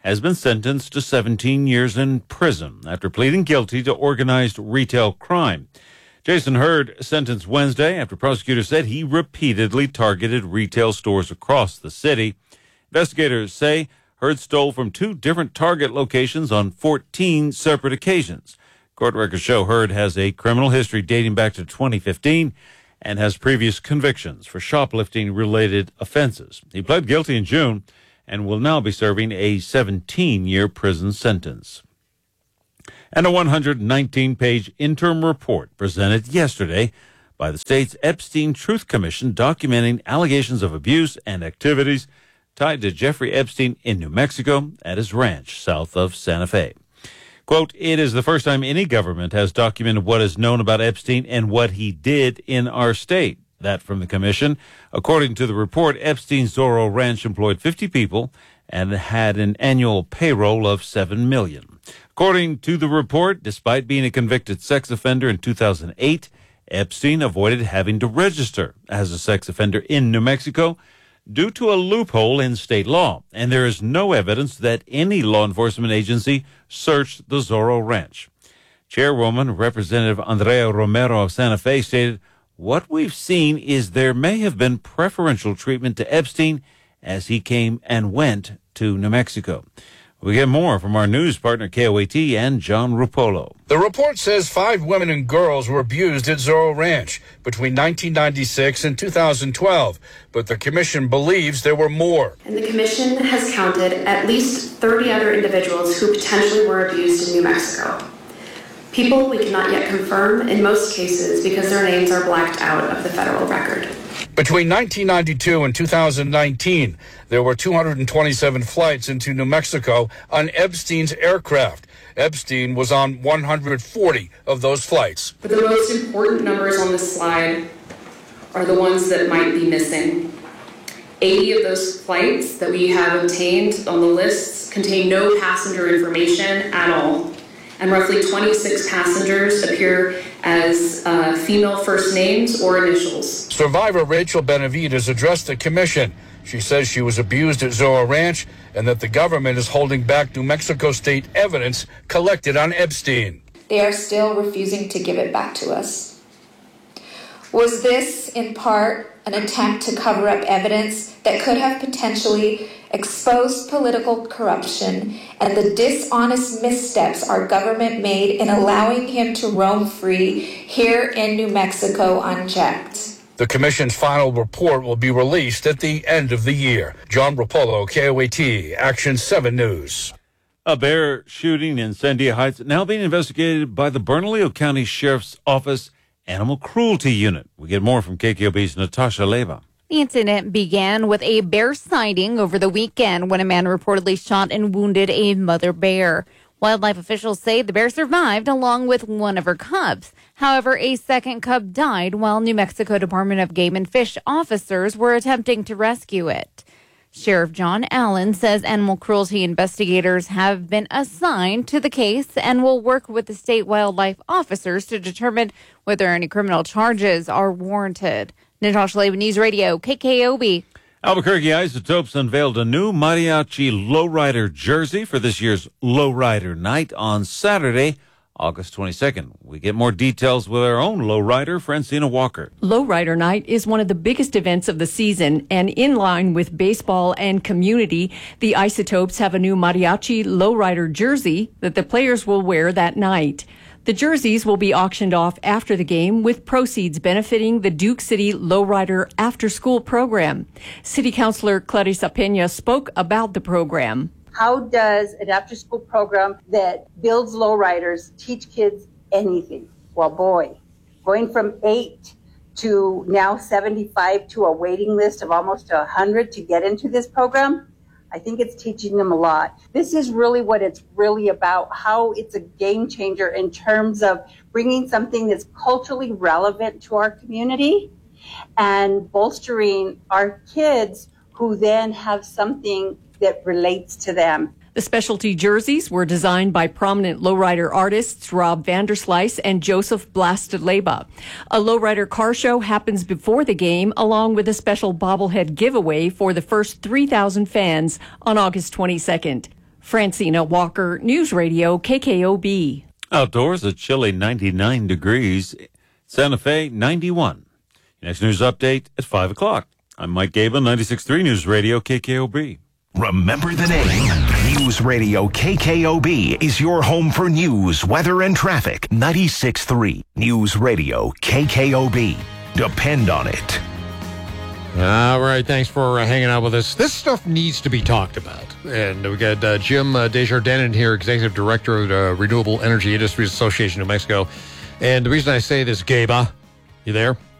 has been sentenced to seventeen years in prison after pleading guilty to organized retail crime. Jason Hurd sentenced Wednesday after prosecutors said he repeatedly targeted retail stores across the city. Investigators say Hurd stole from two different Target locations on fourteen separate occasions. Court records show Hurd has a criminal history dating back to twenty fifteen and has previous convictions for shoplifting-related offenses. He pled guilty in June and will now be serving a seventeen-year prison sentence. And a one hundred nineteen page interim report presented yesterday by the state's Epstein Truth Commission documenting allegations of abuse and activities tied to Jeffrey Epstein in New Mexico at his ranch south of Santa Fe. Quote, it is the first time any government has documented what is known about Epstein and what he did in our state. That from the commission. According to the report, Epstein's Zorro Ranch employed fifty people and had an annual payroll of seven million dollars. According to the report, despite being a convicted sex offender in two thousand eight, Epstein avoided having to register as a sex offender in New Mexico due to a loophole in state law, and there is no evidence that any law enforcement agency searched the Zorro Ranch. Chairwoman Representative Andrea Romero of Santa Fe stated, what we've seen is there may have been preferential treatment to Epstein as he came and went to New Mexico. We get more from our news partner K O A T and John Rupolo. The report says five women and girls were abused at Zorro Ranch between nineteen ninety-six and two thousand twelve, but the commission believes there were more. And the commission has counted at least thirty other individuals who potentially were abused in New Mexico. People we cannot yet confirm in most cases because their names are blacked out of the federal record. Between nineteen ninety-two and two thousand nineteen, there were two hundred twenty-seven flights into New Mexico on Epstein's aircraft. Epstein was on one hundred forty of those flights. But the most important numbers on this slide are the ones that might be missing. eighty of those flights that we have obtained on the lists contain no passenger information at all. And roughly twenty-six passengers appear as uh, female first names or initials. Survivor Rachel Benavides addressed the commission. She says she was abused at Zorro Ranch and that the government is holding back New Mexico state evidence collected on Epstein. They are still refusing to give it back to us. Was this, in part, an attempt to cover up evidence that could have potentially exposed political corruption and the dishonest missteps our government made in allowing him to roam free here in New Mexico unchecked? The commission's final report will be released at the end of the year. John Rapolo, K O A T, Action seven News. A bear shooting in Sandia Heights now being investigated by the Bernalillo County Sheriff's Office Animal Cruelty Unit. We get more from K K O B's Natasha Leva. The incident began with a bear sighting over the weekend when a man reportedly shot and wounded a mother bear. Wildlife officials say the bear survived along with one of her cubs. However, a second cub died while New Mexico Department of Game and Fish officers were attempting to rescue it. Sheriff John Allen says animal cruelty investigators have been assigned to the case and will work with the state wildlife officers to determine whether any criminal charges are warranted. Natasha Leva, News Radio, K K O B. Albuquerque Isotopes unveiled a new mariachi lowrider jersey for this year's Lowrider Night on Saturday, August twenty-second. We get more details with our own lowrider, Francina Walker. Lowrider Night is one of the biggest events of the season, and in line with baseball and community, the Isotopes have a new mariachi lowrider jersey that the players will wear that night. The jerseys will be auctioned off after the game, with proceeds benefiting the Duke City Lowrider After School program. City Councilor Clarissa Peña spoke about the program. How does an after-school program that builds lowriders teach kids anything? Well, boy, going from eight to now seventy-five to a waiting list of almost one hundred to get into this program, I think it's teaching them a lot. This is really what it's really about, how it's a game changer in terms of bringing something that's culturally relevant to our community and bolstering our kids who then have something that relates to them. The specialty jerseys were designed by prominent lowrider artists Rob Vanderslice and Joseph Blasteleba. A lowrider car show happens before the game, along with a special bobblehead giveaway for the first three thousand fans on August twenty-second. Francina Walker, News Radio, K K O B. Outdoors, a chilly ninety-nine degrees. Santa Fe, ninety-one. Next news update at five o'clock. I'm Mike Gable, ninety-six point three News Radio, K K O B. Remember the name. News Radio K K O B is your home for news, weather, and traffic. ninety-six point three News Radio K K O B. Depend on it. All right, thanks for uh, hanging out with us. This stuff needs to be talked about. And we got uh, Jim uh, Desjardins in here, Executive Director of the Renewable Energy Industries Association of Mexico. And the reason I say this, Gabe, you there?